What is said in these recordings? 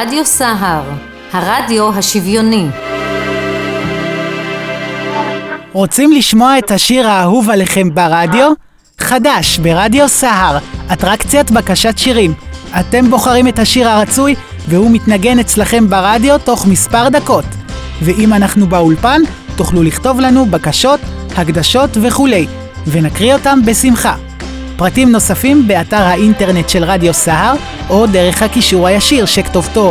רדיו סהר, הרדיו השוויוני. רוצים לשמוע את השיר האהוב עליכם ברדיו? חדש ברדיו סהר, אטרקציית בקשת שירים. אתם בוחרים את השיר הרצוי והוא מתנגן אצלכם ברדיו תוך מספר דקות. ואם אנחנו באולפן, תוכלו לכתוב לנו בקשות, הקדשות וכולי, ונקריא אותם בשמחה. פרטים נוספים באתר האינטרנט של רדיו סהר, או דרך הקישור הישיר שכתובתו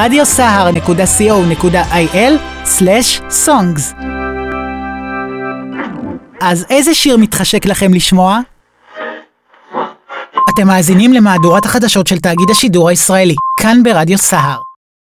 radiosahar.co.il/songs. אז איזה שיר מתחשק לכם לשמוע? אתם מאזינים למהדורת החדשות של תאגיד השידור הישראלי, כאן ברדיו סהר.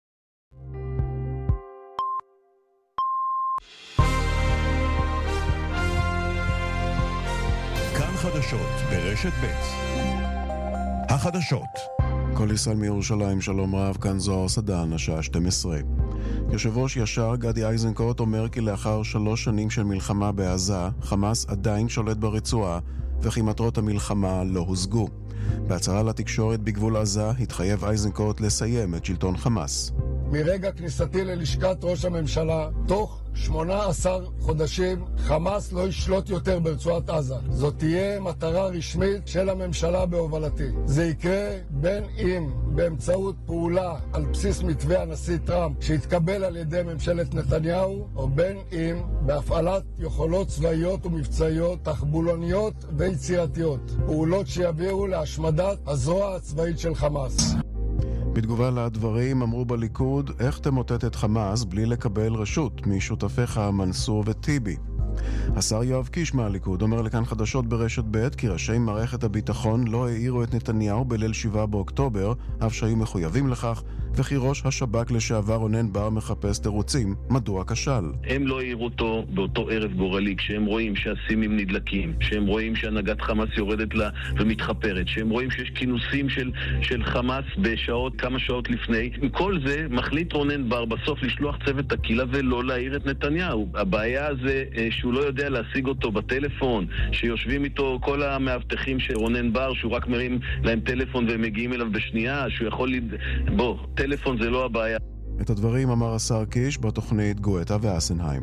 כאן חדשות ברשת ב'. החדשות. כל ישראל מירושלים, שלום רב, כאן זוהר סדן, השעה 12. יושב ראש ישר גדי איזנקוט אומר כי לאחר 3 שנים של מלחמה בעזה, חמאס עדיין שולט ברצועה, וכי מטרות המלחמה לא הושגו. בהצהרה לתקשורת בגבול עזה התחייב איזנקוט לסיים את שלטון חמאס. מרגע כניסתי ללשכת ראש הממשלה, תוך 18 חודשים חמאס לא ישלוט יותר ברצועת עזה. זאת תהיה מטרה רשמית של הממשלה בהובלתי. זה יקרה בין אם באמצעות פעולה על בסיס מתווה הנשיא טראמפ שהתקבל על ידי ממשלת נתניהו, או בין אם בהפעלת יכולות צבאיות ומבצעיות, תחבולוניות ויצירתיות. פעולות שיביאו להשמדת הזרוע הצבאית של חמאס. בתגובה לדברים אמרו בליכוד, איך תמוטט את חמאס בלי לקבל רשות משותפיך מנסור וטיבי. השר יואב קיש מהליכוד אומר לכאן חדשות ברשת ב' כי ראשי מערכת הביטחון לא העירו את נתניהו בליל 7 באוקטובר, אף שהיו מחויבים לכך, וכי ראש השב"כ לשעבר רונן בר מחפש תירוצים, מדוע כשל. הם לא העירו אותו באותו ערב גורלי, כשהם רואים שהסימים נדלקים, כשהם רואים שהנהגת חמאס יורדת לה ומתחפרת, שהם רואים שיש כינוסים של חמאס בשעות, כמה שעות לפני. עם כל זה מחליט רונן בר בסוף לשלוח צוות תקילה ולא להעיר את נתניהו. הבעיה זה שהוא לא יודע להשיג אותו בטלפון, שיושבים איתו כל המאבטחים של רונן בר, שהוא רק מרים להם טלפון והם מגיעים אליו בשנייה, שהוא יכול טלפון זה לא הבעיה. את הדברים אמר השר קיש בתוכנית גואטה ואסנהיים.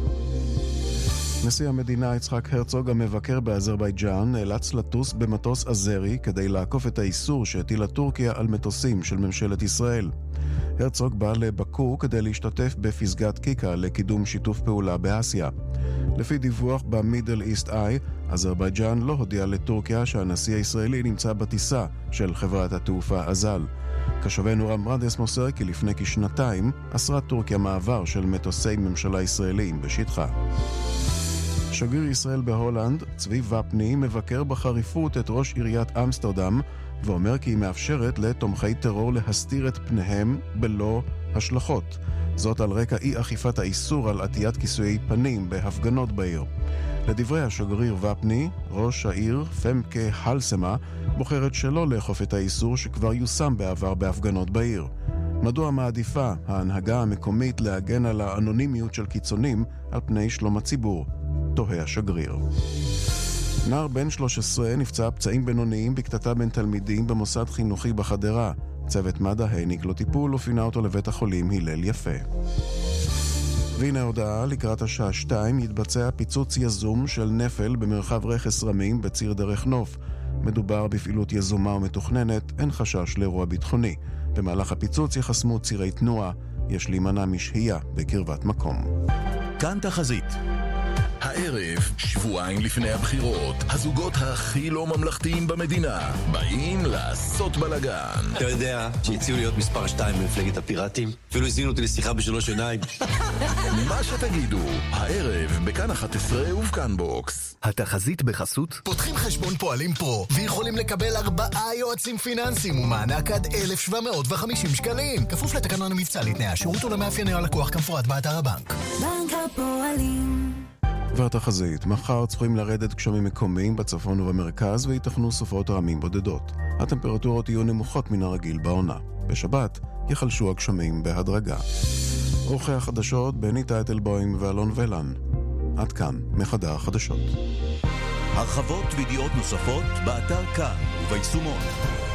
נשיא המדינה יצחק הרצוג המבקר באזרבייג'אן נאלץ לטוס במטוס אזרי כדי לעקוף את האיסור שהטילה טורקיה על מטוסים של ממשלת ישראל. הרצוג בא לבקו כדי להשתתף בפסגת קיקה לקידום שיתוף פעולה באסיה. לפי דיווח במידל איסט איי, אזרבייג'אן לא הודיעה לטורקיה שהנשיא הישראלי נמצא בטיסה של חברת התעופה אזל. קשבנו רם רדס מוסר כי לפני כשנתיים אסרה טורקיה מעבר של מטוסי ממשלה ישראלים בשטחה. שגריר ישראל בהולנד, צבי ופני, מבקר בחריפות את ראש עיריית אמסטרדם ואומר כי היא מאפשרת לתומכי טרור להסתיר את פניהם בלא השלכות. זאת על רקע אי אכיפת האיסור על עטיית כיסויי פנים בהפגנות בעיר. לדברי השגריר ופני, ראש העיר פמקה הלסמה בוחרת שלא לאכוף את האיסור שכבר יושם בעבר בהפגנות בעיר. מדוע מעדיפה ההנהגה המקומית להגן על האנונימיות של קיצונים על פני שלום הציבור? תוהה השגריר. נער בן 13 נפצע פצעים בינוניים בקטטה בין תלמידים במוסד חינוכי בחדרה. צוות מד"א העניק לו טיפול ופינה אותו לבית החולים הלל יפה. והנה ההודעה, לקראת השעה 2 יתבצע פיצוץ יזום של נפל במרחב רכס רמים בציר דרך נוף. מדובר בפעילות יזומה ומתוכננת, אין חשש לאירוע ביטחוני. במהלך הפיצוץ יחסמו צירי תנועה, יש להימנע משהייה בקרבת מקום. כאן תחזית. הערב, שבועיים לפני הבחירות, הזוגות הכי לא ממלכתיים במדינה באים לעשות בלגן. אתה יודע שהציעו להיות מספר 2 במפלגת הפיראטים? אפילו הזינו אותי לשיחה בשלוש עיניים. מה שתגידו, הערב בכאן 11 ובכאן בוקס. התחזית בחסות פותחים חשבון פועלים פרו ויכולים לקבל 4 יועצים פיננסיים ומענק עד 1,750 שקלים. כפוף לתקנון המבצע לתנאי השירות ולמאפייני הלקוח כמפורט באתר הבנק. בנק הפועלים. והתחזית, מחר צפויים לרדת גשמים מקומיים בצפון ובמרכז ויתכנו סופות רעמים בודדות. הטמפרטורות יהיו נמוכות מן הרגיל בעונה. בשבת יחלשו הגשמים בהדרגה. עורכי החדשות בני טייטלבוים ואלון ולן. עד כאן מחדר החדשות. הרחבות וידיעות נוספות באתר כאן וביישומון.